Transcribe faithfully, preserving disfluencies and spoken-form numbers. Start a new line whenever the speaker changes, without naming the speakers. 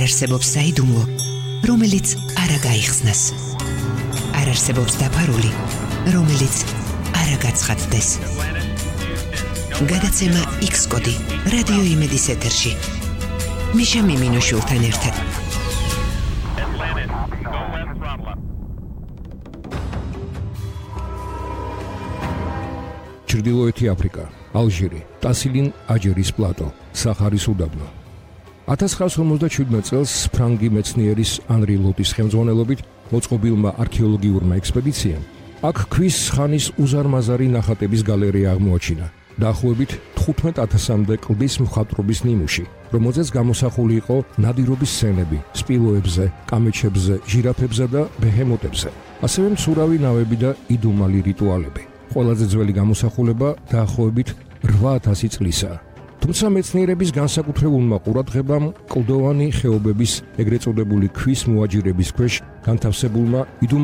არ არსებობს საიდუმლო, რომელიც არ გაიხსნას. არ არსებობს დაფარული, რომელიც არ გაცხადდეს. გადაცემა X კოდი რადიო იმედის ეთერში. მიშა მიმინოშვილთან ერთად.
ჩრდილოეთი აფრიკა, ალჟირი, ტასილინ აჯერის პლატო, საჰარის უდაბნო. ათას ცხრაას ორმოცდაჩვიდმეტ წელს ფრანგი მეცნიერის ანრი ლოტის ხელმძღვანელობით მოწყობილმა არქეოლოგიურმა ექსპედიციამ აქ ქვის ხანის უზარმაზარი ნახატების გალერეა აღმოაჩინა. დაახლოებით თხუთმეტ ათასამდე კლდის მხატვრობის ნიმუში, რომელზეც გამოსახული იყო ნადირობის სცენები სპილოებზე, კამეჩებზე, ჟირაფებზე და ბეჰემოტებზე. ასევე მცურავი ნავები და იდუმალი რიტუალები. ყველაზე ძველი გამოსახულება დაახლოებით რვა ათასი წლისაა. თუმცა მეცნიერების განსაკუთრებულმა ყურადღებამ კლდოვანი ხეობების ეგრეთ წოდებული ქვის მოაჯირების ქვეშ განთავსებულმა